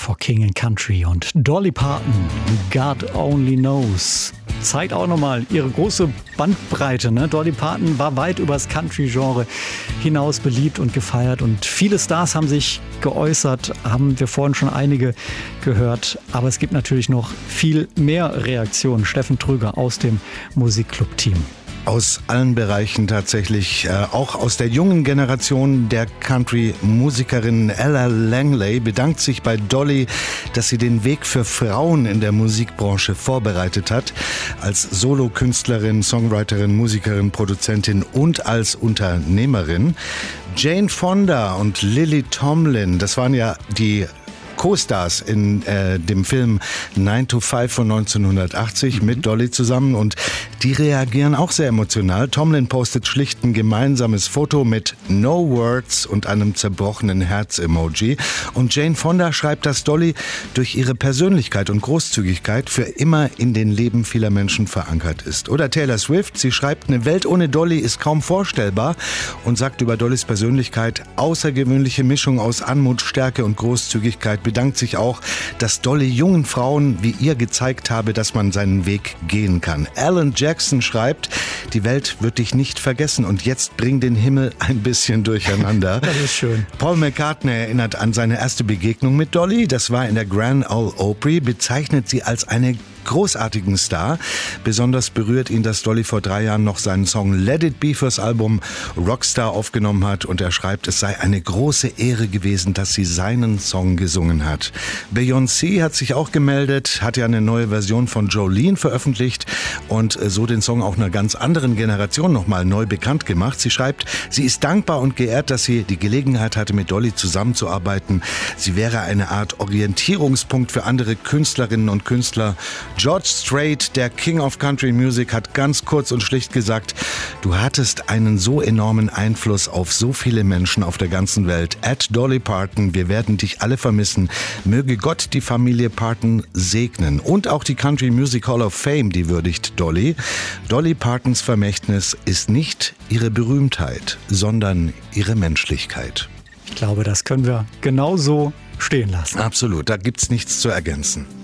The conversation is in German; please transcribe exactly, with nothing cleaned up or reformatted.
for King and Country und Dolly Parton, God Only Knows. Zeigt auch nochmal ihre große Bandbreite. Ne? Dolly Parton war weit über das Country-Genre hinaus beliebt und gefeiert und viele Stars haben sich geäußert, haben wir vorhin schon einige gehört. Aber es gibt natürlich noch viel mehr Reaktionen. Steffen Trüger aus dem Musikclub-Team. Aus allen Bereichen tatsächlich, äh, auch aus der jungen Generation der Country-Musikerin Ella Langley bedankt sich bei Dolly, dass sie den Weg für Frauen in der Musikbranche vorbereitet hat. Als Solokünstlerin, Songwriterin, Musikerin, Produzentin und als Unternehmerin. Jane Fonda und Lily Tomlin, das waren ja die Co-Stars in äh, dem Film nine to five von neunzehnhundertachtzig mhm. mit Dolly zusammen und die reagieren auch sehr emotional. Tomlin postet schlicht ein gemeinsames Foto mit No Words und einem zerbrochenen Herz-Emoji und Jane Fonda schreibt, dass Dolly durch ihre Persönlichkeit und Großzügigkeit für immer in den Leben vieler Menschen verankert ist. Oder Taylor Swift, sie schreibt, eine Welt ohne Dolly ist kaum vorstellbar und sagt über Dollys Persönlichkeit, außergewöhnliche Mischung aus Anmut, Stärke und Großzügigkeit, bedankt sich auch, dass Dolly jungen Frauen wie ihr gezeigt habe, dass man seinen Weg gehen kann. Alan Jackson schreibt, die Welt wird dich nicht vergessen und jetzt bring den Himmel ein bisschen durcheinander. Das ist schön. Paul McCartney erinnert an seine erste Begegnung mit Dolly. Das war in der Grand Ole Opry, bezeichnet sie als eine großartigen Star. Besonders berührt ihn, dass Dolly vor drei Jahren noch seinen Song Let It Be fürs Album Rockstar aufgenommen hat und er schreibt, es sei eine große Ehre gewesen, dass sie seinen Song gesungen hat. Beyoncé hat sich auch gemeldet, hat ja eine neue Version von Jolene veröffentlicht und so den Song auch einer ganz anderen Generation nochmal neu bekannt gemacht. Sie schreibt, sie ist dankbar und geehrt, dass sie die Gelegenheit hatte, mit Dolly zusammenzuarbeiten. Sie wäre eine Art Orientierungspunkt für andere Künstlerinnen und Künstler. George Strait, der King of Country Music, hat ganz kurz und schlicht gesagt, du hattest einen so enormen Einfluss auf so viele Menschen auf der ganzen Welt. At Dolly Parton, wir werden dich alle vermissen. Möge Gott die Familie Parton segnen. Und auch die Country Music Hall of Fame, die würdigt Dolly. Dolly Partons Vermächtnis ist nicht ihre Berühmtheit, sondern ihre Menschlichkeit. Ich glaube, das können wir genauso stehen lassen. Absolut, da gibt's nichts zu ergänzen.